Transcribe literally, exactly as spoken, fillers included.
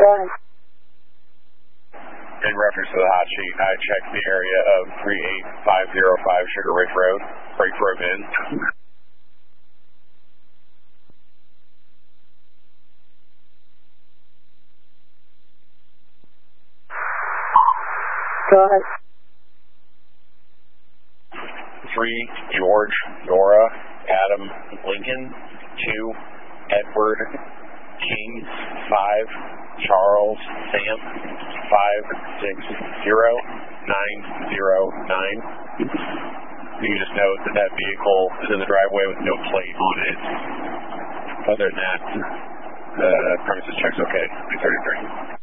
In reference to the hot sheet, I checked the area of three eight five zero five Sugar Ridge Road. Freight drove in. Go ahead. Three George, Nora, Adam, Lincoln. Two Edward, King. Five Charles, Sam. Five six zero nine zero nine. You just note that that vehicle is in the driveway with no plate on it. Other than that, the premises check's okay. three thirty-three.